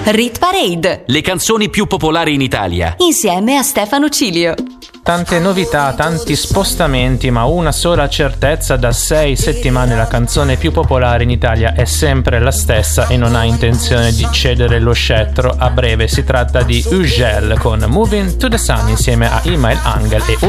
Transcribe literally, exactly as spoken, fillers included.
Rit Parade, le canzoni più popolari in Italia, insieme a Stefano Cilio. Tante novità, tanti spostamenti, ma una sola certezza: da sei settimane la canzone più popolare in Italia è sempre la stessa e non ha intenzione di cedere lo scettro a breve. Si tratta di Ugel con Moving to the Sun insieme a Email Angel e